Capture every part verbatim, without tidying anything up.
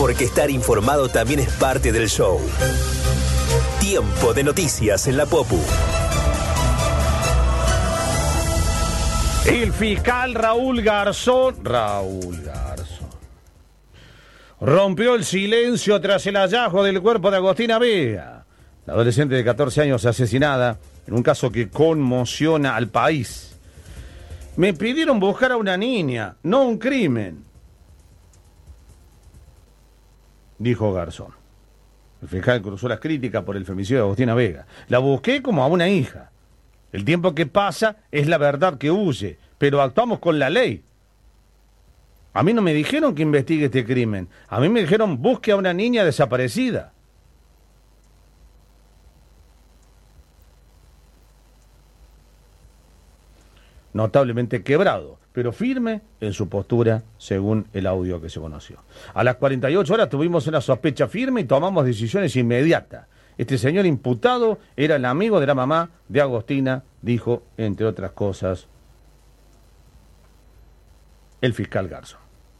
porque estar informado también es parte del show. Tiempo de noticias en la Popu. El fiscal Raúl Garzón, Raúl Garzón, rompió el silencio tras el hallazgo del cuerpo de Agostina Vega, la adolescente de catorce años asesinada en un caso que conmociona al país. Me pidieron buscar a una niña, no un crimen, dijo Garzón. El fiscal cruzó las críticas por el femicidio de Agostina Vega. La busqué como a una hija. El tiempo que pasa es la verdad que huye, pero actuamos con la ley. A mí no me dijeron que investigue este crimen. A mí me dijeron busque a una niña desaparecida. Notablemente quebrado, pero firme en su postura según el audio que se conoció. A las cuarenta y ocho horas tuvimos una sospecha firme y tomamos decisiones inmediatas. Este señor imputado era el amigo de la mamá de Agostina, dijo, entre otras cosas, el fiscal Garzón.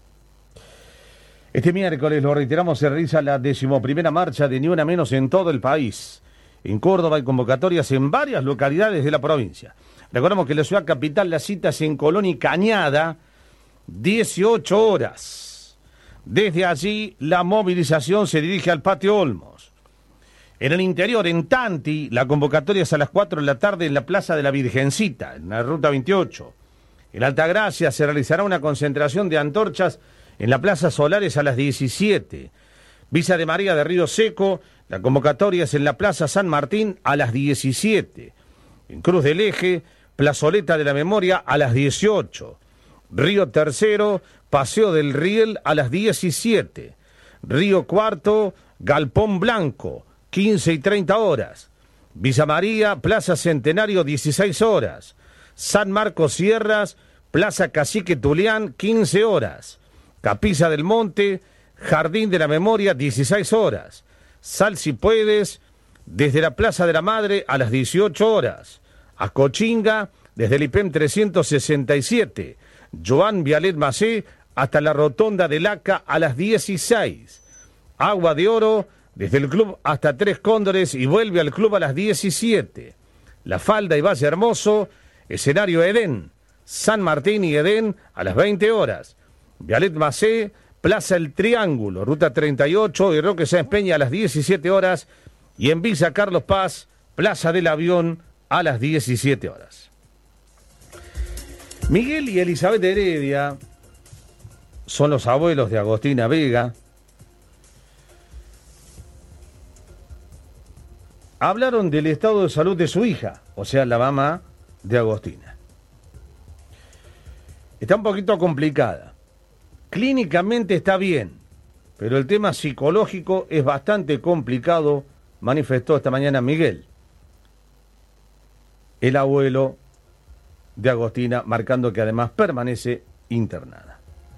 Este miércoles, lo reiteramos, se realiza la decimoprimera marcha de Ni Una Menos en todo el país. En Córdoba hay convocatorias en varias localidades de la provincia. Recordamos que en la ciudad capital la cita es en Colón y Cañada, dieciocho horas. Desde allí la movilización se dirige al Patio Olmos. En el interior, en Tanti, la convocatoria es a las cuatro de la tarde en la Plaza de la Virgencita, en la Ruta veintiocho. En Altagracia se realizará una concentración de antorchas en la Plaza Solares a las diecisiete. Villa de María de Río Seco, la convocatoria es en la Plaza San Martín a las diecisiete. En Cruz del Eje, Plazoleta de la Memoria a las dieciocho. Río Tercero, Paseo del Riel a las diecisiete. Río Cuarto, Galpón Blanco, quince y treinta horas. Villa María, Plaza Centenario, dieciséis horas. San Marcos Sierras, Plaza Cacique Tulián, quince horas. Capilla del Monte, Jardín de la Memoria, dieciséis horas. Sal si puedes, desde la Plaza de la Madre a las dieciocho horas. Acochinga, desde el I P E M trescientos sesenta y siete. Joan Vialet Macé, hasta la Rotonda del Aca a las dieciséis. Agua de Oro, desde el club hasta Tres Cóndores y vuelve al club a las diecisiete. La Falda y Valle Hermoso, escenario Edén. San Martín y Edén a las veinte horas. Vialet Macé, Plaza El Triángulo, Ruta treinta y ocho y Roque Sáenz Peña a las diecisiete horas. Y en Villa Carlos Paz, Plaza del Avión a las diecisiete horas. Miguel y Elizabeth Heredia son los abuelos de Agostina Vega. Hablaron del estado de salud de su hija, o sea, la mamá de Agostina. Está un poquito complicada. Clínicamente está bien, pero el tema psicológico es bastante complicado, manifestó esta mañana Miguel, el abuelo de Agostina, marcando que además permanece internada.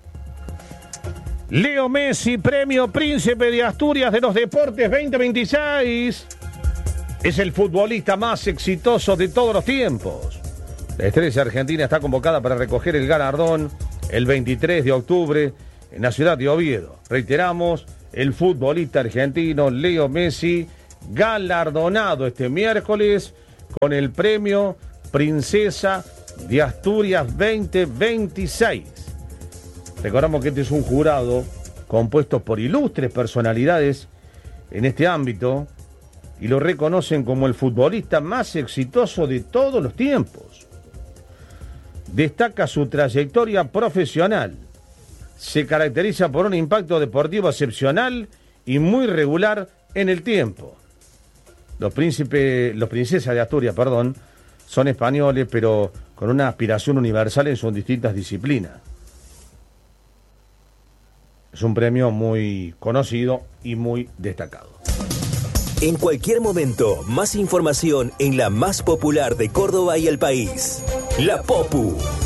Leo Messi, premio Príncipe de Asturias de los Deportes veinte veintiséis. Es el futbolista más exitoso de todos los tiempos. La estrella argentina está convocada para recoger el galardón el veintitrés de octubre en la ciudad de Oviedo. Reiteramos, el futbolista argentino Leo Messi, galardonado este miércoles con el premio Princesa de Asturias veinte veintiséis. Recordamos que este es un jurado compuesto por ilustres personalidades en este ámbito y lo reconocen como el futbolista más exitoso de todos los tiempos. Destaca su trayectoria profesional. Se caracteriza por un impacto deportivo excepcional y muy regular en el tiempo. Los príncipes, los princesas de Asturias, perdón, son españoles, pero con una aspiración universal en sus distintas disciplinas. Es un premio muy conocido y muy destacado. En cualquier momento, más información en la más popular de Córdoba y el país. La Popu.